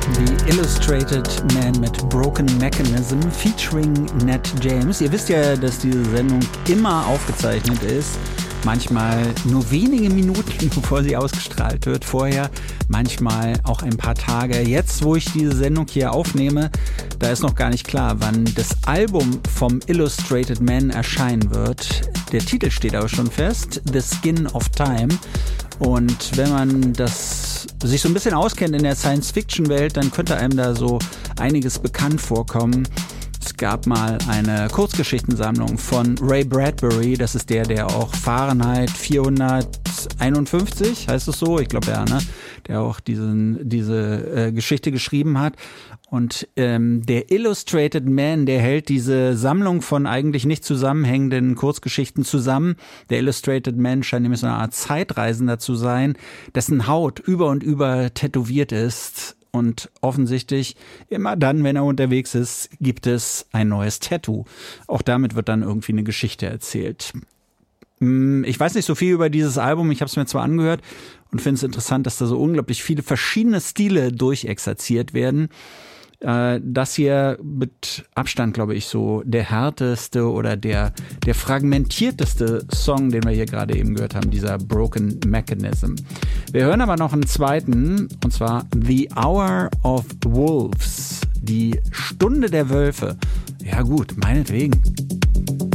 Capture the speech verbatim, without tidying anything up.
The Illustrated Man mit Broken Mechanism featuring Nat James. Ihr wisst ja, dass diese Sendung immer aufgezeichnet ist. Manchmal nur wenige Minuten, bevor sie ausgestrahlt wird. Vorher manchmal auch ein paar Tage. Jetzt, wo ich diese Sendung hier aufnehme, da ist noch gar nicht klar, wann das Album vom Illustrated Man erscheinen wird. Der Titel steht aber schon fest, The Skin of Time. Und wenn man das sich so ein bisschen auskennt in der Science-Fiction-Welt, dann könnte einem da so einiges bekannt vorkommen. Es gab mal eine Kurzgeschichtensammlung von Ray Bradbury, das ist der, der auch Fahrenheit vierhunderteinundfünfzig, heißt es so, ich glaube ja, ne, der auch diesen, diese äh, Geschichte geschrieben hat. Und ähm, der Illustrated Man, der hält diese Sammlung von eigentlich nicht zusammenhängenden Kurzgeschichten zusammen. Der Illustrated Man scheint nämlich so eine Art Zeitreisender zu sein, dessen Haut über und über tätowiert ist. Und offensichtlich immer dann, wenn er unterwegs ist, gibt es ein neues Tattoo. Auch damit wird dann irgendwie eine Geschichte erzählt. Ich weiß nicht so viel über dieses Album, ich habe es mir zwar angehört und finde es interessant, dass da so unglaublich viele verschiedene Stile durchexerziert werden. Das hier mit Abstand, glaube ich, so der härteste oder der, der fragmentierteste Song, den wir hier gerade eben gehört haben, dieser Broken Mechanism. Wir hören aber noch einen zweiten, und zwar The Hour of Wolves, die Stunde der Wölfe. Ja gut, meinetwegen.